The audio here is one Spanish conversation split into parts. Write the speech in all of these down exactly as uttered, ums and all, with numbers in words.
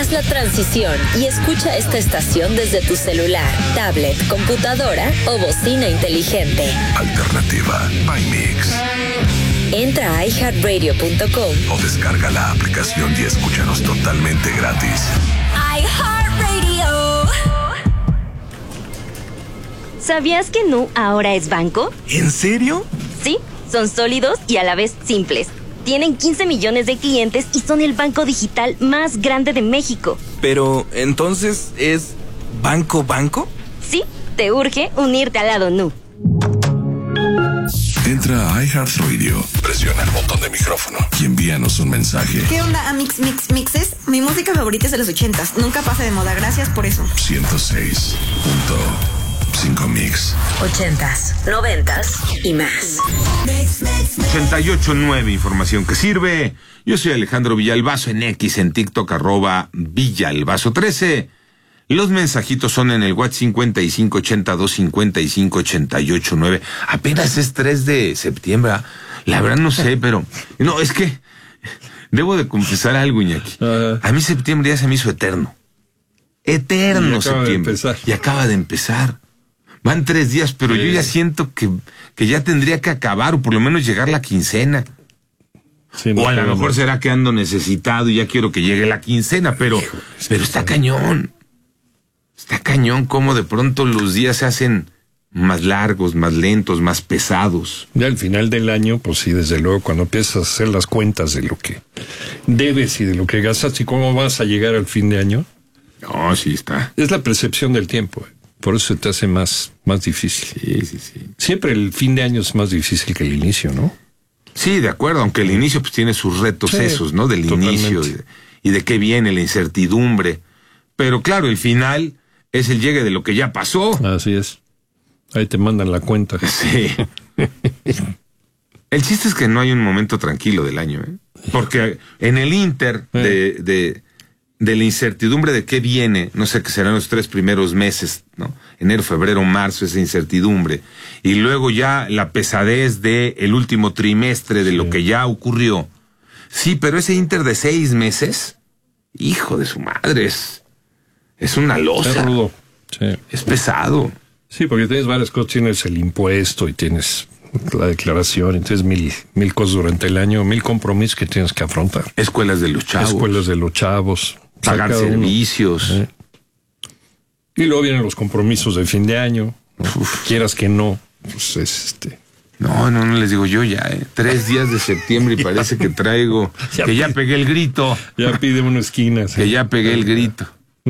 Haz la transición y escucha esta estación desde tu celular, tablet, computadora o bocina inteligente. Alternativa by Mix. Entra a i heart radio punto com o descarga la aplicación y escúchanos totalmente gratis. iHeartRadio. ¿Sabías que Nu ahora es banco? ¿En serio? Sí, son sólidos y a la vez simples. Tienen quince millones de clientes y son el banco digital más grande de México. Pero, ¿entonces es banco banco? Sí, te urge unirte al lado Nu. Entra a iHeartRadio, presiona el botón de micrófono y envíanos un mensaje. ¿Qué onda, Amix Mix Mixes? Mi música favorita es de los ochentas. Nunca pasa de moda. Gracias por eso. ciento seis punto cinco Mix. Ochentas, noventas y más. ochenta y ocho punto nueve, información que sirve. Yo soy Alejandro Villalbazo en X, en TikTok, arroba Villalbazo trece. Los mensajitos son en el WhatsApp cincuenta y cinco ochenta y dos cincuenta y cinco ochenta y ocho nueve. Apenas es tres de septiembre. La verdad no sé, pero... No, es que... Debo de confesar algo, Iñaki. Uh-huh. A mí septiembre ya se me hizo eterno. Eterno y septiembre. Y acaba de empezar. Van tres días, pero sí. Yo ya siento que, que ya tendría que acabar, o por lo menos llegar la quincena. Sí, no, o a lo mejor no. Será que ando necesitado y ya quiero que llegue la quincena, pero, pero está cañón. Está cañón cómo de pronto los días se hacen más largos, más lentos, más pesados. Ya al final del año, pues sí, desde luego, cuando empiezas a hacer las cuentas de lo que debes y de lo que gastas y cómo vas a llegar al fin de año. No, sí está. Es la percepción del tiempo. Por eso se te hace más, más difícil. Sí, sí, sí. Siempre el fin de año es más difícil que el inicio, ¿no? Sí, de acuerdo, aunque el inicio pues tiene sus retos, sí, esos, ¿no? Del totalmente. Inicio y de, y de qué viene la incertidumbre. Pero claro, el final es el llegue de lo que ya pasó. Así es. Ahí te mandan la cuenta. Sí. El chiste es que no hay un momento tranquilo del año, ¿eh? Porque en el inter de, de, de la incertidumbre de qué viene, no sé qué serán los tres primeros meses, ¿no? Enero, febrero, marzo, esa incertidumbre. Y luego ya la pesadez de el último trimestre de sí. Lo que ya ocurrió. Sí, pero ese inter de seis meses, hijo de su madre, es, es una losa. Es rudo. Sí. Es pesado. Sí, porque tienes varias cosas, tienes el impuesto y tienes la declaración, entonces mil, mil cosas durante el año, mil compromisos que tienes que afrontar. Escuelas de los chavos. Escuelas de los chavos. Pagar servicios. Uno, ¿eh? Y luego vienen los compromisos de fin de año. ¿No? Quieras que no, pues es este... No, no, no les digo yo ya, ¿eh? Tres días de septiembre y parece que traigo... ya que pide, ya pegué el grito. Ya pide una esquina. Que ¿sí? Ya pegué el grito.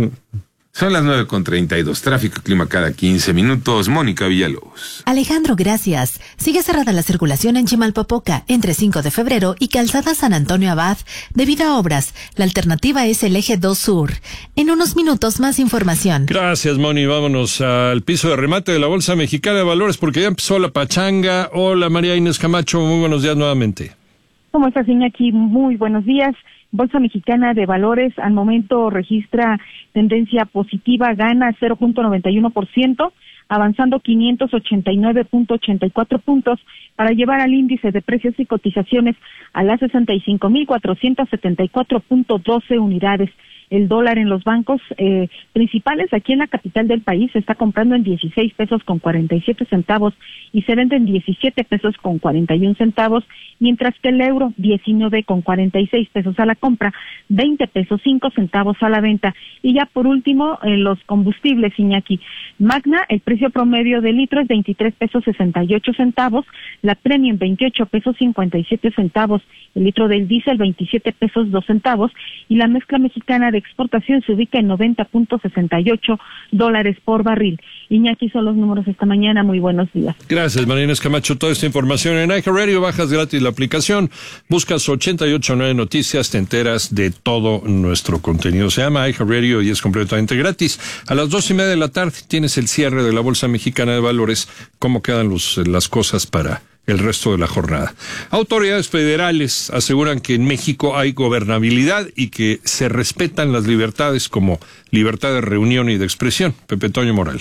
Son las nueve con treinta y dos. Tráfico, clima cada quince minutos. Mónica Villalobos. Alejandro, gracias. Sigue cerrada la circulación en Chimalpopoca, entre cinco de febrero y Calzada San Antonio Abad, debido a obras. La alternativa es el eje dos Sur. En unos minutos, más información. Gracias, Moni. Vámonos al piso de remate de la Bolsa Mexicana de Valores, porque ya empezó la pachanga. Hola, María Inés Camacho. Muy buenos días nuevamente. ¿Cómo estás, Iñaki? Muy buenos días. Bolsa Mexicana de Valores al momento registra tendencia positiva, gana cero punto noventa y uno por ciento, avanzando quinientos ochenta y nueve punto ochenta y cuatro puntos para llevar al índice de precios y cotizaciones a las sesenta y cinco mil cuatrocientos setenta y cuatro punto doce unidades. El dólar en los bancos eh, principales aquí en la capital del país se está comprando en dieciséis pesos con cuarenta y siete centavos y se vende en diecisiete pesos con cuarenta y un centavos, mientras que el euro diecinueve con cuarenta y seis pesos a la compra, veinte pesos cinco centavos a la venta. Y ya por último, eh, los combustibles, Iñaki. Magna, el precio promedio del litro es veintitrés pesos sesenta y ocho centavos, la Premium veintiocho pesos cincuenta y siete centavos, el litro del diésel veintisiete pesos dos centavos y la mezcla mexicana de exportación se ubica en noventa punto sesenta y ocho dólares por barril. Iñaki, son los números esta mañana. Muy buenos días. Gracias, María Inés Camacho. Toda esta información en iHeartRadio, bajas gratis la aplicación, buscas ochenta y ocho punto nueve Noticias, te enteras de todo nuestro contenido. Se llama iHeartRadio y es completamente gratis. A las dos y media de la tarde tienes el cierre de la Bolsa Mexicana de Valores, cómo quedan los, las cosas para el resto de la jornada. Autoridades federales aseguran que en México hay gobernabilidad y que se respetan las libertades como libertad de reunión y de expresión. Pepe Toño Morales.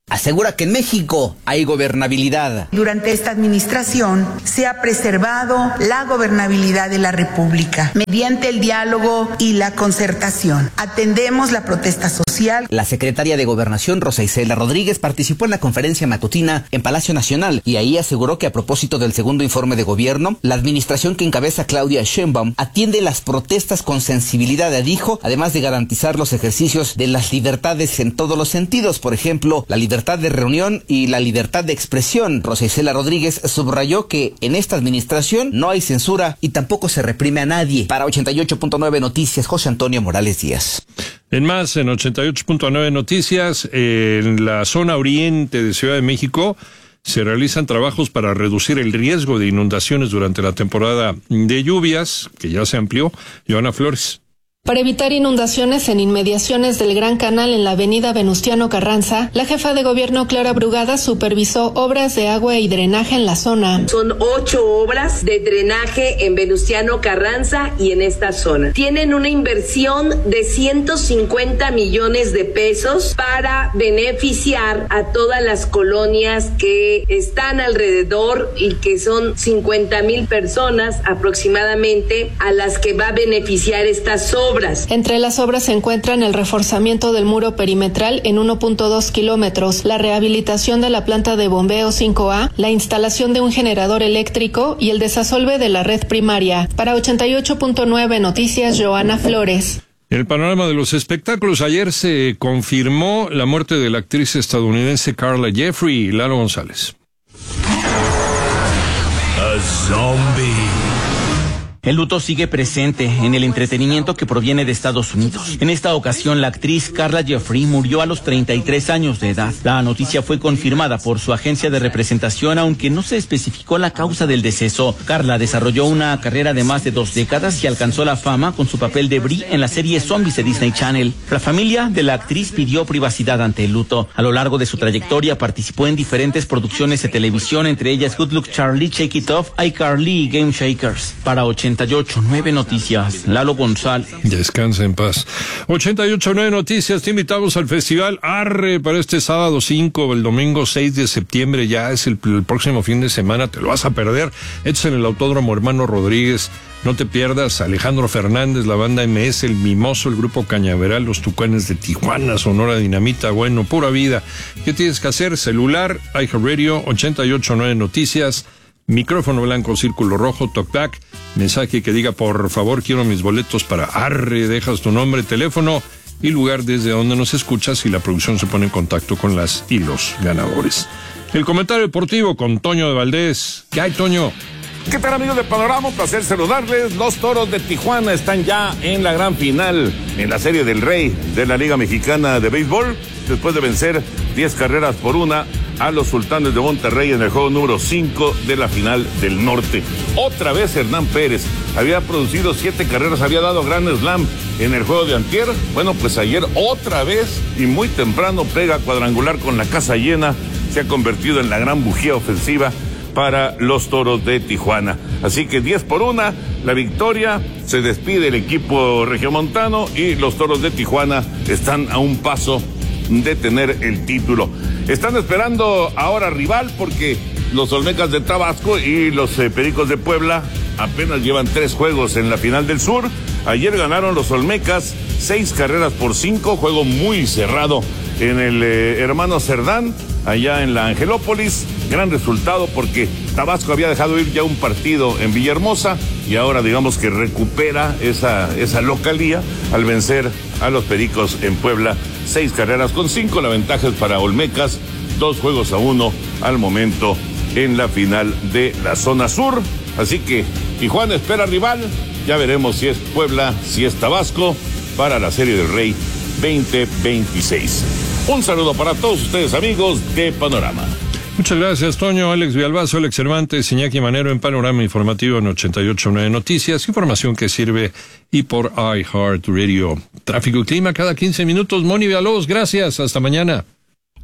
Asegura que en México hay gobernabilidad. Durante esta administración se ha preservado la gobernabilidad de la República mediante el diálogo y la concertación. Atendemos la protesta social. La secretaria de Gobernación, Rosa Isela Rodríguez, participó en la conferencia matutina en Palacio Nacional y ahí aseguró que a propósito del segundo informe de gobierno, la administración que encabeza Claudia Sheinbaum atiende las protestas con sensibilidad, dijo, además de garantizar los ejercicios de las libertades en todos los sentidos, por ejemplo, la libertad libertad de reunión y la libertad de expresión. Rosa Isela Rodríguez subrayó que en esta administración no hay censura y tampoco se reprime a nadie. Para ochenta y ocho punto nueve Noticias, José Antonio Morales Díaz. En más, en ochenta y ocho punto nueve Noticias, en la zona oriente de Ciudad de México, se realizan trabajos para reducir el riesgo de inundaciones durante la temporada de lluvias, que ya se amplió. Joana Flores. Para evitar inundaciones en inmediaciones del Gran Canal en la avenida Venustiano Carranza, la jefa de gobierno Clara Brugada supervisó obras de agua y drenaje en la zona. Son ocho obras de drenaje en Venustiano Carranza y en esta zona. Tienen una inversión de ciento cincuenta millones de pesos para beneficiar a todas las colonias que están alrededor y que son cincuenta mil personas aproximadamente a las que va a beneficiar estas obras. Entre las obras se encuentran el reforzamiento del muro perimetral en uno punto dos kilómetros, la rehabilitación de la planta de bombeo cinco A, la instalación de un generador eléctrico y el desasolve de la red primaria. Para ochenta y ocho punto nueve Noticias, Joana Flores. En el panorama de los espectáculos, ayer se confirmó la muerte de la actriz estadounidense Carla Jeffrey. Lalo González. A zombie. El luto sigue presente en el entretenimiento que proviene de Estados Unidos. En esta ocasión, la actriz Carla Jeffrey murió a los treinta y tres años de edad. La noticia fue confirmada por su agencia de representación, aunque no se especificó la causa del deceso. Carla desarrolló una carrera de más de dos décadas y alcanzó la fama con su papel de Brie en la serie Zombies de Disney Channel. La familia de la actriz pidió privacidad ante el luto. A lo largo de su trayectoria participó en diferentes producciones de televisión, entre ellas Good Luck Charlie, Shake It Off, iCarly y Game Shakers. Para ochenta y ocho punto nueve Noticias, Lalo González. Descansa en paz. ochenta y ocho punto nueve Noticias, te invitamos al Festival Arre para este sábado cinco, el domingo seis de septiembre, ya es el, el próximo fin de semana, te lo vas a perder. Esto es en el Autódromo Hermano Rodríguez. No te pierdas Alejandro Fernández, la banda M S, El Mimoso, el Grupo Cañaveral, los Tucanes de Tijuana, Sonora Dinamita, bueno, pura vida. ¿Qué tienes que hacer? Celular, iHeartRadio, ochenta y ocho punto nueve Noticias, micrófono blanco, círculo rojo, talkback, mensaje que diga por favor quiero mis boletos para Arre, dejas tu nombre, teléfono y lugar desde donde nos escuchas y la producción se pone en contacto con las y los ganadores. El comentario deportivo con Toño de Valdés. ¿Qué hay, Toño? ¿Qué tal, amigos de Panorama? Un placer saludarles. Los Toros de Tijuana están ya en la gran final en la Serie del Rey de la Liga Mexicana de Béisbol, después de vencer diez carreras por una a los Sultanes de Monterrey en el juego número cinco de la final del norte. Otra vez Hernán Pérez había producido siete carreras, había dado Grand Slam en el juego de antier. Bueno, pues ayer otra vez y muy temprano pega cuadrangular con la casa llena. Se ha convertido en la gran bujía ofensiva para los Toros de Tijuana. Así que diez por una, la victoria, se despide el equipo regiomontano y los Toros de Tijuana están a un paso de tener el título. Están esperando ahora rival porque los Olmecas de Tabasco y los eh, Pericos de Puebla apenas llevan tres juegos en la final del sur. Ayer ganaron los Olmecas seis carreras por cinco, juego muy cerrado en el eh, Hermano Cerdán, allá en la Angelópolis. Gran resultado porque Tabasco había dejado ir ya un partido en Villahermosa y ahora digamos que recupera esa, esa localía al vencer a los Pericos en Puebla. Seis carreras con cinco, la ventaja es para Olmecas, dos juegos a uno al momento en la final de la zona sur. Así que Tijuana espera rival, ya veremos si es Puebla, si es Tabasco para la Serie del Rey veinte veintiséis. Un saludo para todos ustedes, amigos de Panorama. Muchas gracias, Toño. Alex Villalbazo, Alex Cervantes, Iñaki Manero en Panorama Informativo en ochenta y ocho punto nueve Noticias. Información que sirve y por iHeartRadio. Tráfico y clima cada quince minutos. Moni Villalobos, gracias. Hasta mañana.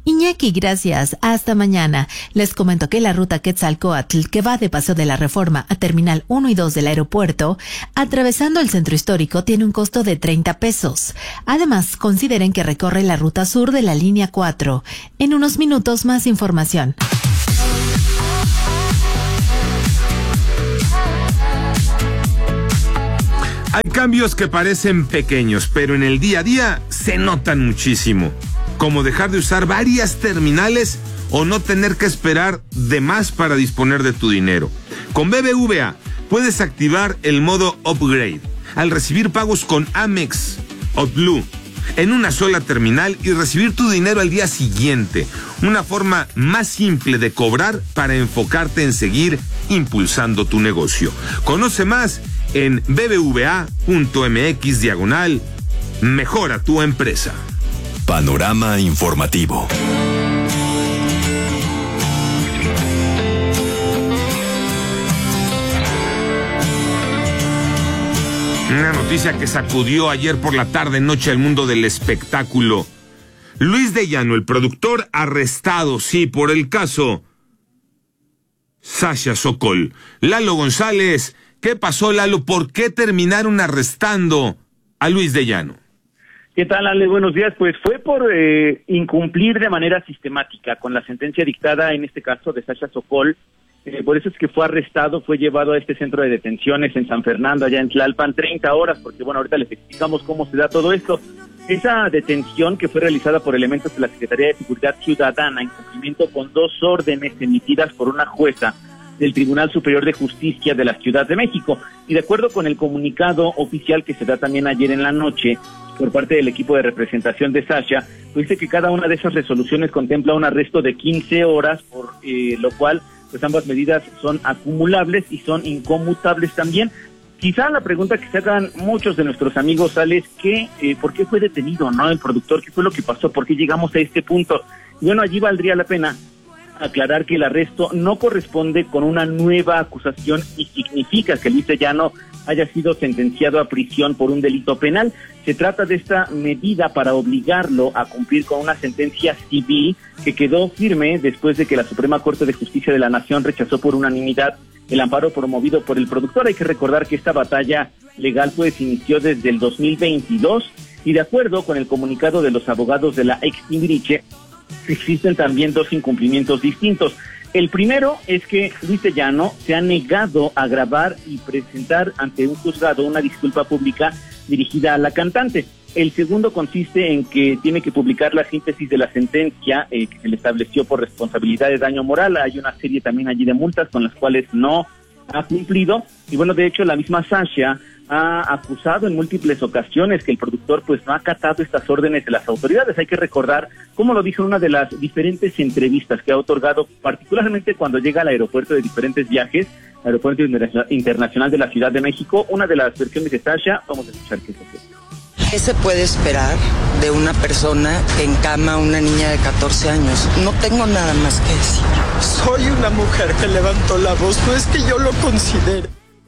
Iñaki, gracias. Hasta mañana. Les comento que la ruta Quetzalcóatl, que va de Paseo de la Reforma a Terminal uno y dos del aeropuerto, atravesando el centro histórico, tiene un costo de treinta pesos. Además, consideren que recorre la ruta sur de la línea cuatro. En unos minutos, más información. Hay cambios que parecen pequeños, pero en el día a día se notan muchísimo. Como dejar de usar varias terminales o no tener que esperar de más para disponer de tu dinero. Con B B V A puedes activar el modo Upgrade al recibir pagos con Amex o Blue en una sola terminal y recibir tu dinero al día siguiente. Una forma más simple de cobrar para enfocarte en seguir impulsando tu negocio. Conoce más en bbva.mx diagonal mejora tu empresa. Panorama informativo. Una noticia que sacudió ayer por la tarde noche al mundo del espectáculo. Luis de Llano, el productor, arrestado, sí, por el caso Sasha Sokol. Lalo González, ¿qué pasó, Lalo? ¿Por qué terminaron arrestando a Luis de Llano? ¿Qué tal, Ale? Buenos días. Pues fue por eh, incumplir de manera sistemática con la sentencia dictada, en este caso, de Sasha Sokol. Eh, por eso es que fue arrestado, fue llevado a este centro de detenciones en San Fernando, allá en Tlalpan, treinta horas, porque bueno, ahorita les explicamos cómo se da todo esto. Esa detención que fue realizada por elementos de la Secretaría de Seguridad Ciudadana en cumplimiento con dos órdenes emitidas por una jueza del Tribunal Superior de Justicia de la Ciudad de México. Y de acuerdo con el comunicado oficial que se da también ayer en la noche por parte del equipo de representación de Sasha, pues dice que cada una de esas resoluciones contempla un arresto de quince horas, por eh, lo cual pues ambas medidas son acumulables y son inconmutables también. Quizá la pregunta que se hagan muchos de nuestros amigos, Ale, es que, eh, ¿por qué fue detenido, no, el productor? ¿Qué fue lo que pasó? ¿Por qué llegamos a este punto? Y bueno, allí valdría la pena aclarar que el arresto no corresponde con una nueva acusación y significa que Luis de Llano haya sido sentenciado a prisión por un delito penal. Se trata de esta medida para obligarlo a cumplir con una sentencia civil que quedó firme después de que la Suprema Corte de Justicia de la Nación rechazó por unanimidad el amparo promovido por el productor. Hay que recordar que esta batalla legal pues inició desde el dos mil veintidós y de acuerdo con el comunicado de los abogados de la ex Timbiriche, existen también dos incumplimientos distintos. El primero es que Luis de Llano se ha negado a grabar y presentar ante un juzgado una disculpa pública dirigida a la cantante. El segundo consiste en que tiene que publicar la síntesis de la sentencia eh, que se le estableció por responsabilidad de daño moral. Hay una serie también allí de multas con las cuales no ha cumplido. Y bueno, de hecho, la misma Sasha ha acusado en múltiples ocasiones que el productor pues no ha acatado estas órdenes de las autoridades. Hay que recordar, como lo dijo en una de las diferentes entrevistas que ha otorgado, particularmente cuando llega al aeropuerto de diferentes viajes, Aeropuerto Internacional de la Ciudad de México, una de las versiones de Sasha. Vamos a escuchar qué es lo que... ¿Qué se puede esperar de una persona que encama a una niña de catorce años? No tengo nada más que decir. Soy una mujer que levantó la voz, no es que yo lo considere.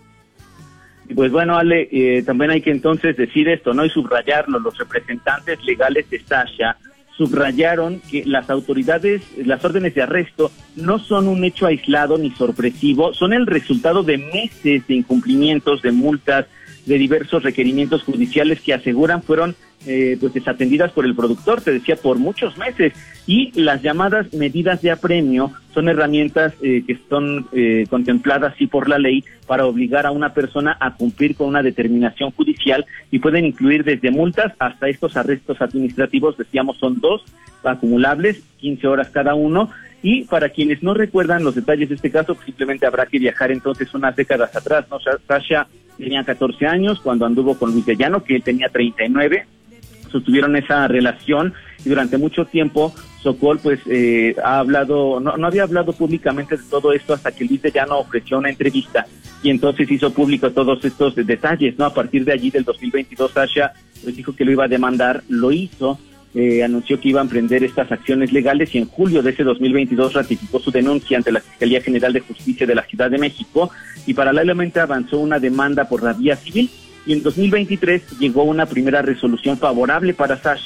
Y pues bueno, Ale, eh, también hay que entonces decir esto, ¿no? Y subrayarlo. Los representantes legales de Sasha subrayaron que las autoridades, las órdenes de arresto no son un hecho aislado ni sorpresivo, son el resultado de meses de incumplimientos, de multas, de diversos requerimientos judiciales que aseguran fueron eh, pues desatendidas por el productor, te decía, por muchos meses. Y las llamadas medidas de apremio son herramientas eh, que son eh, contempladas sí por la ley para obligar a una persona a cumplir con una determinación judicial y pueden incluir desde multas hasta estos arrestos administrativos, decíamos son dos acumulables, quince horas cada uno. Y para quienes no recuerdan los detalles de este caso, pues simplemente habrá que viajar entonces unas décadas atrás, ¿no? Sasha tenía catorce años cuando anduvo con Luis de Llano, que él tenía treinta y nueve, sostuvieron esa relación y durante mucho tiempo Sokol pues eh, ha hablado, no, no había hablado públicamente de todo esto hasta que Luis de Llano ofreció una entrevista y entonces hizo público todos estos detalles, ¿no? A partir de allí del dos mil veintidós Sasha pues dijo que lo iba a demandar, lo hizo. Eh, anunció que iba a emprender estas acciones legales y en julio de ese dos mil veintidós ratificó su denuncia ante la Fiscalía General de Justicia de la Ciudad de México y paralelamente avanzó una demanda por la vía civil y en dos mil veintitrés llegó una primera resolución favorable para Sasha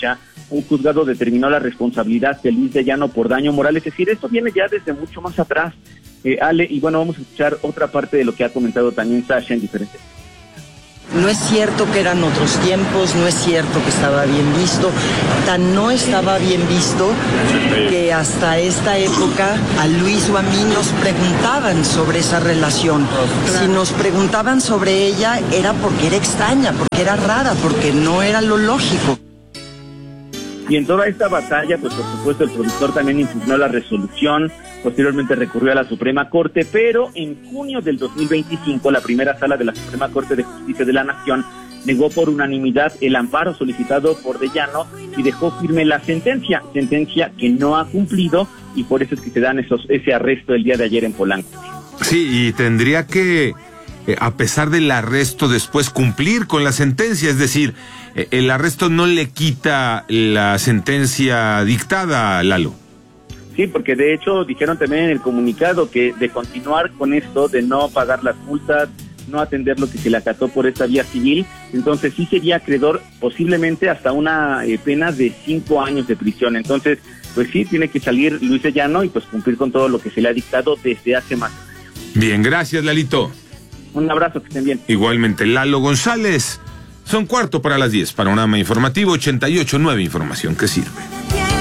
un juzgado determinó la responsabilidad de Luis de Llano por daño moral. Es decir, esto viene ya desde mucho más atrás, eh, Ale, y bueno, vamos a escuchar otra parte de lo que ha comentado también Sasha en diferentes. No es cierto que eran otros tiempos, no es cierto que estaba bien visto, tan no estaba bien visto que hasta esta época a Luis o a mí nos preguntaban sobre esa relación. Si nos preguntaban sobre ella era porque era extraña, porque era rara, porque no era lo lógico. Y en toda esta batalla, pues por supuesto el productor también impugnó la resolución, posteriormente recurrió a la Suprema Corte, pero en junio del dos mil veinticinco la primera sala de la Suprema Corte de Justicia de la Nación negó por unanimidad el amparo solicitado por De Llano y dejó firme la sentencia, sentencia que no ha cumplido y por eso es que se dan esos, ese arresto el día de ayer en Polanco. Sí, y tendría que, eh, a pesar del arresto, después cumplir con la sentencia, es decir, eh, el arresto no le quita la sentencia dictada, Lalo. Sí, porque de hecho dijeron también en el comunicado que de continuar con esto, de no pagar las multas, no atender lo que se le acató por esta vía civil, entonces sí sería acreedor posiblemente hasta una eh, pena de cinco años de prisión. Entonces, pues sí, tiene que salir Luis de Llano y pues cumplir con todo lo que se le ha dictado desde hace más. Bien, gracias, Lalito. Un abrazo, que estén bien. Igualmente, Lalo González. Son cuarto para las diez. Panorama Informativo ochenta y ocho punto nueve, información que sirve.